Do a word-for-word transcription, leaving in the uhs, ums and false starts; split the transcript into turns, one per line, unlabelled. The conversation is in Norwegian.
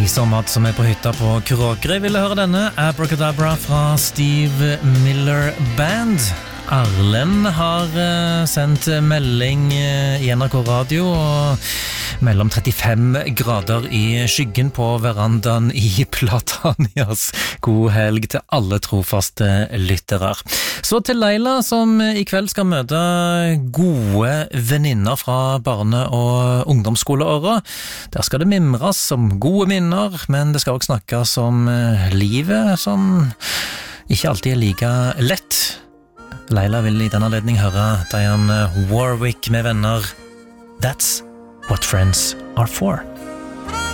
Lisa og Mads som er på hytta på Kråkerøy ville høre denne Abracadabra fra Steve Miller Band. Arlen har uh, sendt melding uh, i N R K Radio og mellom trettifem grader i skyggen på verandaen i Platanias. God helg til alle trofaste lyttere. Så til Leila som i kveld skal møte gode venninner fra barne- og ungdomsskoleåret. Der skal det mimres om gode minner, men det skal også snakkes om uh, livet som ikke alltid er like lett. Leila vil i denne anledning høre Diane Warwick med venner. That's what friends are for.